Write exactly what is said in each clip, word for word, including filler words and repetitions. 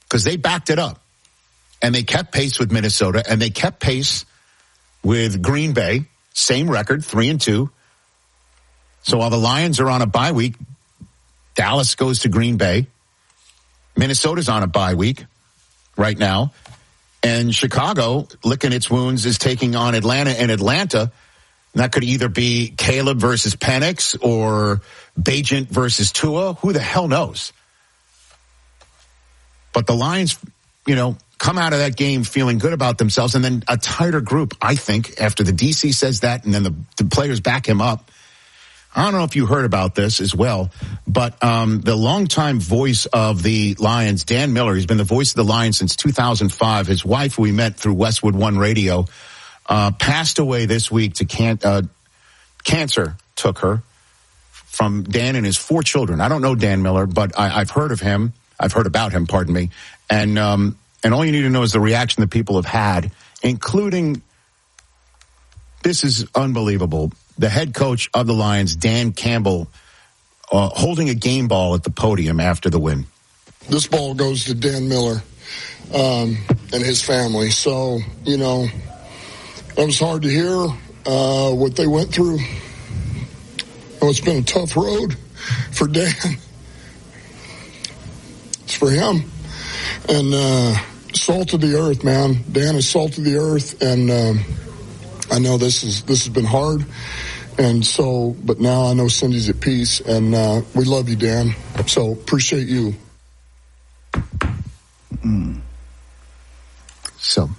because they backed it up. And they kept pace with Minnesota, and they kept pace with Green Bay. Same record, three and two. So while the Lions are on a bye week, Dallas goes to Green Bay. Minnesota's on a bye week right now. And Chicago, licking its wounds, is taking on Atlanta. And Atlanta, that could either be Caleb versus Penix or Bajent versus Tua. Who the hell knows? But the Lions, you know, come out of that game feeling good about themselves, and then a tighter group, I think, after the D C says that, and then the, the players back him up. I don't know if you heard about this as well, but um, the longtime voice of the Lions, Dan Miller, he's been the voice of the Lions since two thousand five. His wife, who we met through Westwood One Radio, uh, passed away this week to can- uh, cancer took her from Dan and his four children. I don't know Dan Miller, but I- I've heard of him. I've heard about him, pardon me. And um, and all you need to know is the reaction that people have had, including, this is unbelievable, the head coach of the Lions, Dan Campbell, uh, holding a game ball at the podium after the win. This ball goes to Dan Miller um, and his family. So, you know, it was hard to hear uh, what they went through. Oh, it's been a tough road for Dan. It's for him. And uh, salt of the earth, man. Dan is salt of the earth, and um, I know this is this has been hard. And so, but now I know Cindy's at peace, and uh, we love you, Dan. So appreciate you. Mm. So,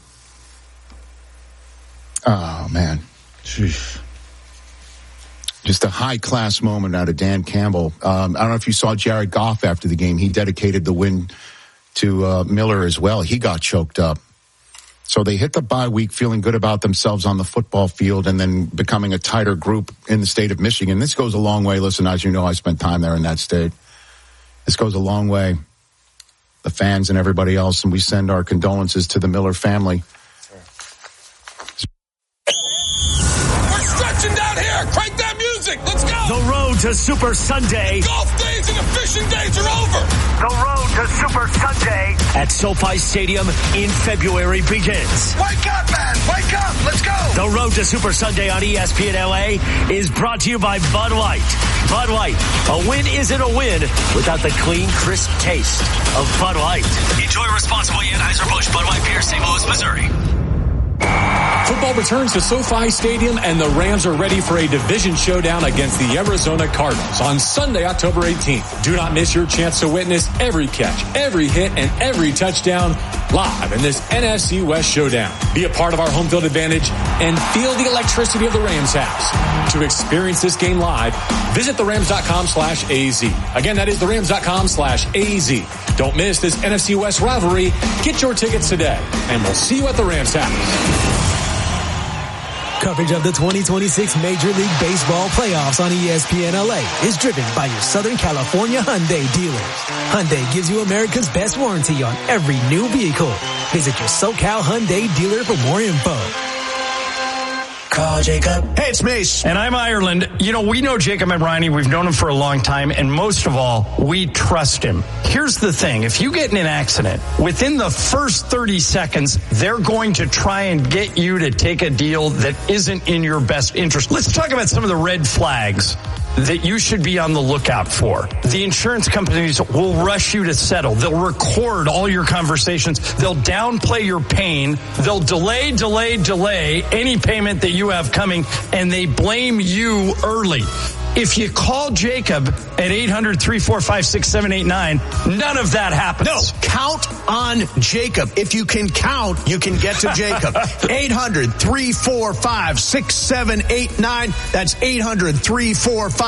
oh man, Jeez. Just a high-class moment out of Dan Campbell. Um, I don't know if you saw Jared Goff after the game. He dedicated the win to uh, Miller as well. He got choked up. So they hit the bye week feeling good about themselves on the football field and then becoming a tighter group in the state of Michigan. This goes a long way. Listen, as you know, I spent time there in that state. This goes a long way. The fans and everybody else, and we send our condolences to the Miller family. We're stretching down here. Crank that music. Let's go. The road to Super Sunday. Golf days and the fishing days are over. The road to Super Sunday at SoFi Stadium in February begins. Wake up, man. Wake up. Let's go. The road to Super Sunday on E S P N L A is brought to you by Bud Light. Bud Light. A win isn't a win without the clean, crisp taste of Bud Light. Enjoy responsibly. Anheuser-Busch, Bud Light Beer, Saint Louis, Missouri. Football returns to SoFi Stadium, and the Rams are ready for a division showdown against the Arizona Cardinals on Sunday, October eighteenth. Do not miss your chance to witness every catch, every hit, and every touchdown live in this N F C West showdown. Be a part of our home field advantage and feel the electricity of the Rams house. To experience this game live, visit the rams dot com slash A Z. Again, that is the rams dot com slash A Z. Don't miss this N F C West rivalry. Get your tickets today, and we'll see you at the Rams house. Coverage of the twenty twenty-six Major League Baseball playoffs on E S P N L A is driven by your Southern California Hyundai dealers. Hyundai gives you America's best warranty on every new vehicle. Visit your SoCal Hyundai dealer for more info. Call Jacob. Hey, it's Mace. And I'm Ireland. You know, we know Jacob Ebrani. We've known him for a long time. And most of all, we trust him. Here's the thing. If you get in an accident, within the first thirty seconds, they're going to try and get you to take a deal that isn't in your best interest. Let's talk about some of the red flags that you should be on the lookout for. The insurance companies will rush you to settle. They'll record all your conversations. They'll downplay your pain. They'll delay, delay, delay any payment that you have coming, and they blame you early. If you call Jacob at eight hundred, three four five, six seven eight nine, none of that happens. No, count on Jacob. If you can count, you can get to Jacob. eight hundred, three four five, six seven eight nine. That's eight hundred, three four five